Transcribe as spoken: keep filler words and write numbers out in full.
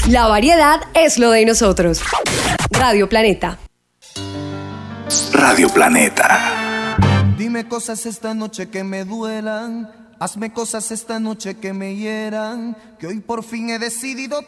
La variedad es lo de nosotros. Radio Planeta. Radio Planeta. Dime cosas esta noche que me duelan. Hazme cosas esta noche que me hieran. Que hoy por fin he decidido